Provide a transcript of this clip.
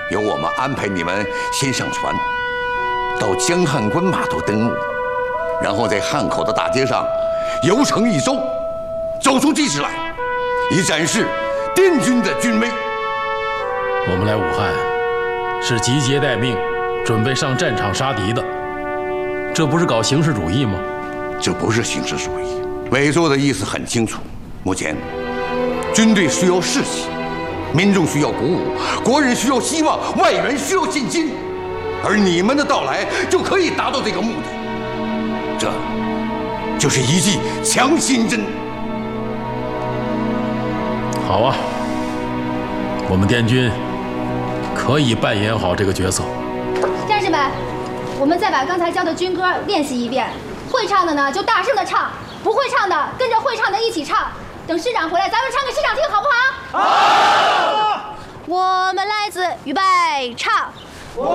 由我们安排你们先上船，到江汉关码头登陆，然后在汉口的大街上游城1周，走出记事来，以展示滇军的军威。 我们来武汉是集结待命，准备上战场杀敌的，这不是搞形式主义吗？ 这不是形式主义，委座的意思很清楚。目前，军队需要士气，民众需要鼓舞，国人需要希望，外援需要信心，而你们的到来就可以达到这个目的。这就是一剂强心针。 好啊，我们滇军可以扮演好这个角色。 战士们，我们再把刚才教的军歌练习一遍，会唱的呢就大声的唱，不会唱的跟着会唱的一起唱。等师长回来，咱们唱给师长听，好不好？好。我们来自预备唱。